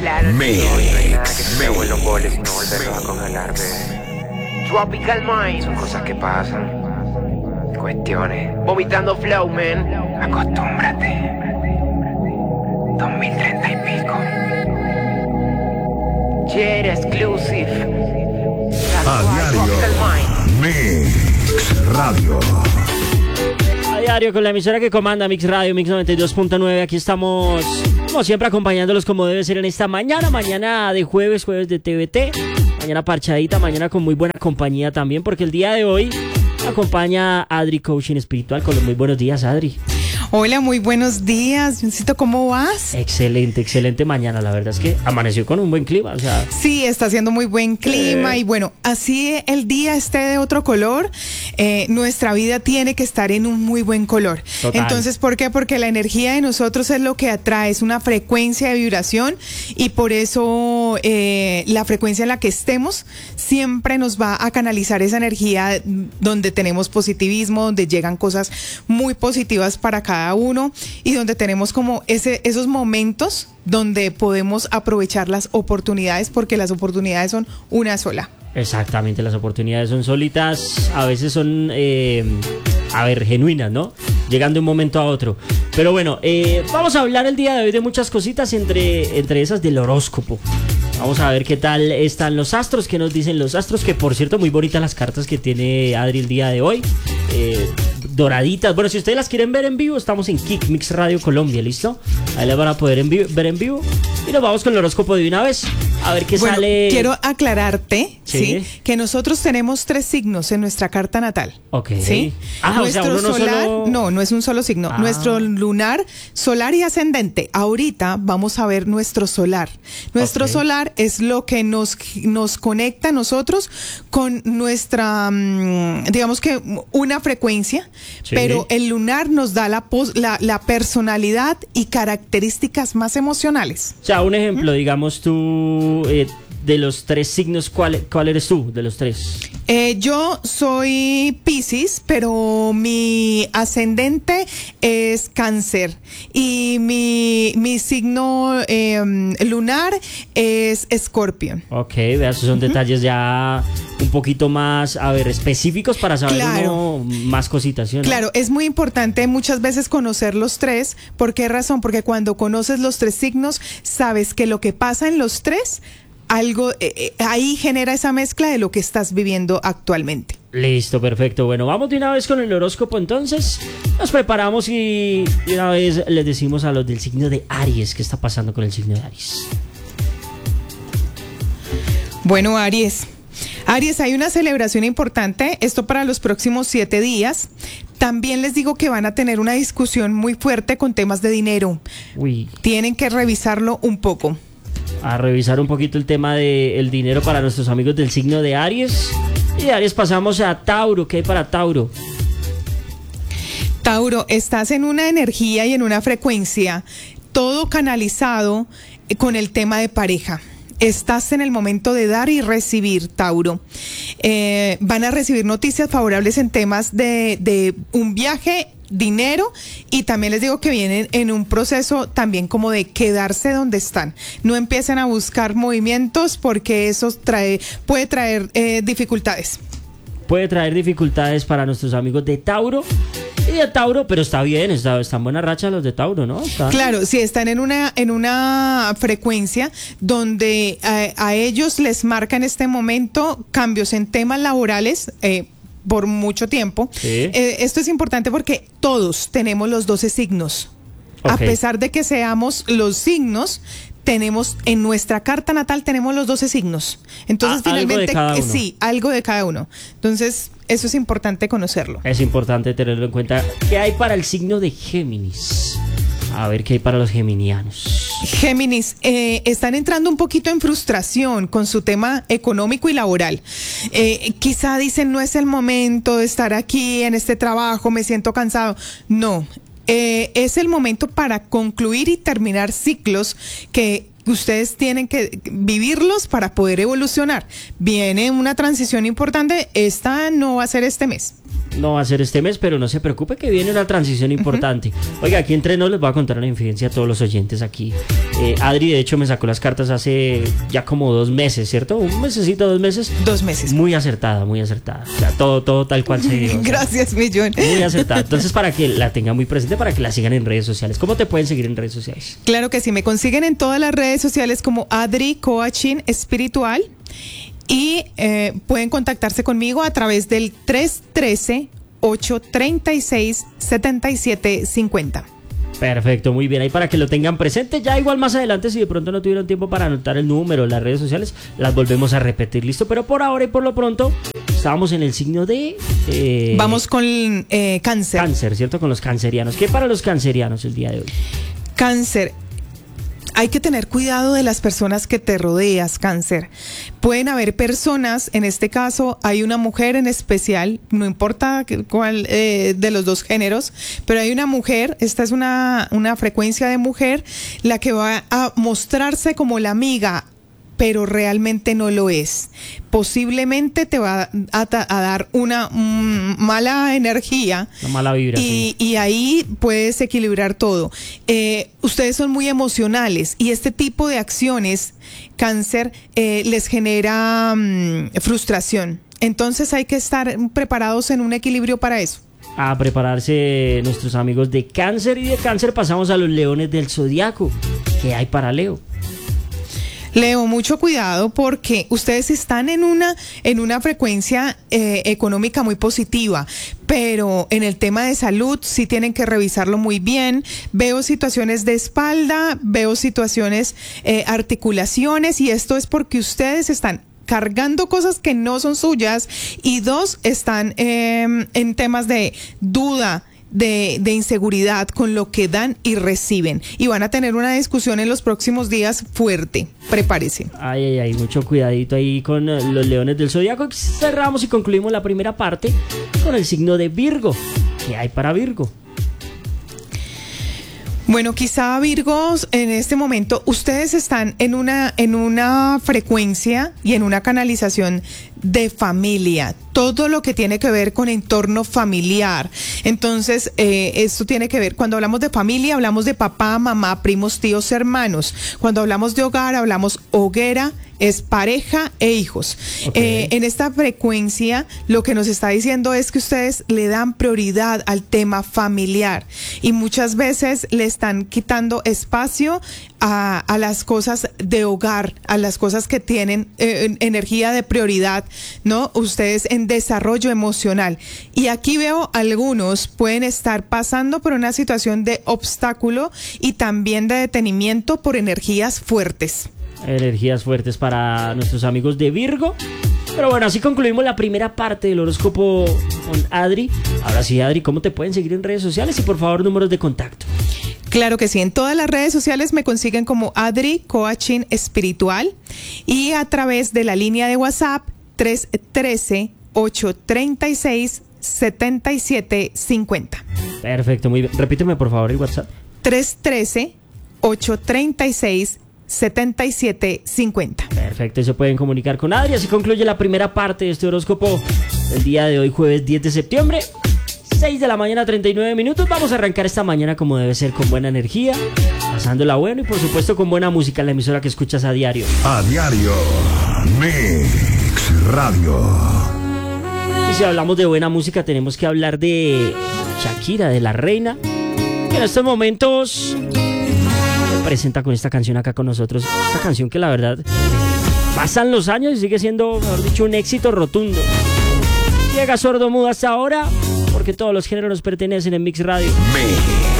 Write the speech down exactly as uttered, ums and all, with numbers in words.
Mix. Me vuelo goles y no volverlos a congelar, bebé. Tropical Mind. Son cosas que pasan. Cuestiones. Vomitando flow, man. Acostúmbrate. dos mil treinta y pico. Jet exclusive. A diario. Mix Radio. A diario con la emisora que comanda Mix Radio, Mix noventa y dos punto nueve. Aquí estamos, como siempre, acompañándolos como debe ser en esta mañana. Mañana de jueves, jueves de T V T. Mañana parchadita, mañana con muy buena compañía también, porque el día de hoy acompaña Adri Coaching Espiritual. Con los muy buenos días, Adri. Hola, muy buenos días. Johncito, ¿cómo vas? Excelente, excelente mañana. La verdad es que amaneció con un buen clima. O sea, sí, está haciendo muy buen clima. Eh. Y bueno, así el día esté de otro color, eh, nuestra vida tiene que estar en un muy buen color. Total. Entonces, ¿por qué? Porque la energía de nosotros es lo que atrae, es una frecuencia de vibración, y por eso eh, la frecuencia en la que estemos siempre nos va a canalizar esa energía donde tenemos positivismo, donde llegan cosas muy positivas para cada uno y donde tenemos como ese, esos momentos donde podemos aprovechar las oportunidades, porque las oportunidades son una sola. Exactamente, las oportunidades son solitas, a veces son, eh, a ver, genuinas, ¿no? Llegan de un momento a otro. Pero bueno, eh, vamos a hablar el día de hoy de muchas cositas, entre, entre esas del horóscopo. Vamos a ver qué tal están los astros, qué nos dicen los astros, que por cierto, muy bonitas las cartas que tiene Adri el día de hoy. Eh, doraditas. Bueno, si ustedes las quieren ver en vivo, estamos en Kick Mix Radio Colombia, ¿listo? Ahí las van a poder en vivo, ver en vivo. Y nos vamos con el horóscopo de una vez. A ver qué bueno, sale. Quiero aclararte, ¿sí? ¿sí? Que nosotros tenemos tres signos en nuestra carta natal. Ok. ¿Sí? Ah, nuestro o sea, uno no solar, solo... no, no es un solo signo. Ah. Nuestro lunar, solar y ascendente. Ahorita vamos a ver nuestro solar. Nuestro okay. solar es lo que nos, nos conecta a nosotros con nuestra, digamos que una frecuencia, sí. Pero el lunar nos da la, pos, la, la personalidad y características más emocionales. O sea, un ejemplo, ¿Mm? digamos tú, eh, de los tres signos, ¿cuál, cuál eres tú de los tres? Eh, yo soy Piscis, pero mi ascendente es Cáncer y mi, mi signo eh, lunar es Escorpión. Ok, veas, son uh-huh. detalles ya un poquito más, a ver, específicos para saber claro. uno, más cositas, ¿sí, no? Claro, es muy importante muchas veces conocer los tres. ¿Por qué razón? Porque cuando conoces los tres signos, sabes que lo que pasa en los tres, algo eh, eh, ahí genera esa mezcla de lo que estás viviendo actualmente. Listo, perfecto. Bueno, vamos de una vez con el horóscopo entonces. Nos preparamos y de una vez les decimos a los del signo de Aries qué está pasando con el signo de Aries. Bueno, Aries. Aries, hay una celebración importante, esto para los próximos siete días. También les digo que van a tener una discusión muy fuerte con temas de dinero. Uy. Tienen que revisarlo un poco. A revisar un poquito el tema del dinero para nuestros amigos del signo de Aries. Y de Aries pasamos a Tauro. ¿Qué hay para Tauro? Tauro, estás en una energía y en una frecuencia, todo canalizado con el tema de pareja. Estás en el momento de dar y recibir, Tauro. Eh, van a recibir noticias favorables en temas de, de un viaje, dinero, y también les digo que vienen en un proceso también como de quedarse donde están. No empiecen a buscar movimientos porque eso trae, puede traer eh, dificultades. Puede traer dificultades para nuestros amigos de Tauro. Y de Tauro, pero está bien, está, está en buena racha los de Tauro, ¿no? Está... Claro, sí, están en una, en una frecuencia donde a, a ellos les marca en este momento cambios en temas laborales, eh, por mucho tiempo. Sí. Eh, esto es importante porque todos tenemos los doce signos. Okay. A pesar de que seamos los signos, tenemos en nuestra carta natal tenemos los doce signos. Entonces, ah, finalmente, algo eh, sí, algo de cada uno. Entonces, eso es importante conocerlo. Es importante tenerlo en cuenta. ¿Qué hay para el signo de Géminis? A ver qué hay para los geminianos. Géminis, eh, están entrando un poquito en frustración con su tema económico y laboral. Eh, quizá dicen, no es el momento de estar aquí en este trabajo, me siento cansado. No, eh, es el momento para concluir y terminar ciclos que ustedes tienen que vivirlos para poder evolucionar. Viene una transición importante, esta no va a ser este mes. No va a ser este mes, pero no se preocupe que viene una transición importante. Uh-huh. Oiga, aquí entre nos les voy a contar una infidencia a todos los oyentes aquí Eh, Adri, de hecho, me sacó las cartas hace ya como dos meses, ¿cierto? Un mesecito, dos meses. Dos meses. Muy acertada, muy acertada. O sea, todo, todo tal cual se dio. Gracias, Millón. Muy acertada. Entonces, para que la tenga muy presente, para que la sigan en redes sociales. ¿Cómo te pueden seguir en redes sociales? Claro que sí, me consiguen en todas las redes sociales como Adri Coaching Espiritual y eh, pueden contactarse conmigo a través del tres uno tres, ocho tres seis, siete siete cinco cero. Perfecto, muy bien. Ahí para que lo tengan presente. Ya igual más adelante, si de pronto no tuvieron tiempo para anotar el número, las redes sociales, las volvemos a repetir, ¿listo? Pero por ahora y por lo pronto, estábamos en el signo de... Eh, Vamos con eh, cáncer. Cáncer, ¿cierto? Con los cancerianos. ¿Qué para los cancerianos el día de hoy? Cáncer. Hay que tener cuidado de las personas que te rodeas, cáncer. Pueden haber personas, en este caso hay una mujer en especial, no importa cuál eh, de los dos géneros, pero hay una mujer, esta es una, una frecuencia de mujer, la que va a mostrarse como la amiga, pero realmente no lo es. Posiblemente te va a, a dar una mm, mala energía. Una mala vibra. Y, sí. y ahí puedes equilibrar todo. Eh, ustedes son muy emocionales y este tipo de acciones, cáncer, eh, les genera mm, frustración. Entonces hay que estar preparados en un equilibrio para eso. A prepararse nuestros amigos de cáncer, y de cáncer pasamos a los leones del zodiaco. ¿Qué hay para Leo? Leo, mucho cuidado porque ustedes están en una, en una frecuencia eh, económica muy positiva, pero en el tema de salud sí tienen que revisarlo muy bien. Veo situaciones de espalda, veo situaciones, eh, articulaciones, y esto es porque ustedes están cargando cosas que no son suyas, y dos, están eh, en temas de duda, De, de inseguridad con lo que dan y reciben, y van a tener una discusión en los próximos días fuerte. Prepárese. Ay, ay, ay, mucho cuidadito ahí con uh, los leones del zodiaco. Cerramos y concluimos la primera parte con el signo de Virgo. ¿Qué hay para Virgo? Bueno, quizá Virgos, en este momento ustedes están en una, en una frecuencia y en una canalización de familia, todo lo que tiene que ver con entorno familiar. Entonces, eh, esto tiene que ver, cuando hablamos de familia, hablamos de papá, mamá, primos, tíos, hermanos. Cuando hablamos de hogar, hablamos hoguera, es pareja e hijos. Okay. Eh, en esta frecuencia, lo que nos está diciendo es que ustedes le dan prioridad al tema familiar, y muchas veces le están quitando espacio a, a las cosas de hogar, a las cosas que tienen eh, energía de prioridad, ¿no? Ustedes en desarrollo emocional. Y aquí veo algunos pueden estar pasando por una situación de obstáculo y también de detenimiento por energías fuertes. Energías fuertes para nuestros amigos de Virgo. Pero bueno, así concluimos la primera parte del horóscopo con Adri. Ahora sí, Adri, ¿cómo te pueden seguir en redes sociales? Y por favor, números de contacto. Claro que sí, en todas las redes sociales me consiguen como Adri Coaching Espiritual, y a través de la línea de WhatsApp tres uno tres, ocho tres seis, siete siete cinco cero. Perfecto, muy bien. Repíteme por favor el WhatsApp. tres uno tres, ocho tres seis, siete siete cinco cero. Perfecto, y se pueden comunicar con Adri. Así concluye la primera parte de este horóscopo el día de hoy, jueves diez de septiembre, seis de la mañana, treinta y nueve minutos. Vamos a arrancar esta mañana como debe ser, con buena energía, pasándola bueno y por supuesto con buena música, la emisora que escuchas a diario. A diario, Mix Radio. Y si hablamos de buena música, tenemos que hablar de Shakira, de la reina, que en estos momentos se presenta con esta canción acá con nosotros. Esta canción que la verdad pasan los años y sigue siendo, mejor dicho, un éxito rotundo. Llega sordo mudo hasta ahora, porque todos los géneros nos pertenecen en Mix Radio. Mix.